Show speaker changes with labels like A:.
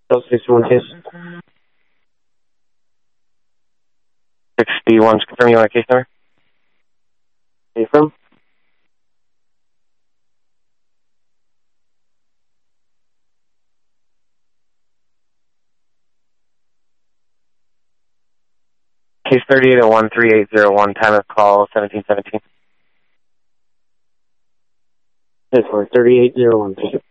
A: 61 case. 61, confirm you want a case number? Affirm. Case 38013801, time of call 1717. That's for 3801, patient.